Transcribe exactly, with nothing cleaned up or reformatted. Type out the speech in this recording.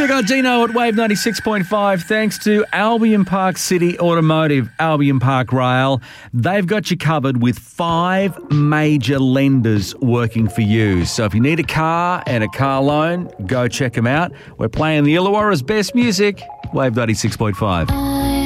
got Dino at Wave ninety-six point five thanks to Albion Park City Automotive, Albion Park Rail. They've got you covered with five major lenders working for you. So if you need a car and a car loan, go check them out. We're playing the Illawarra's best music, Wave ninety-six point five.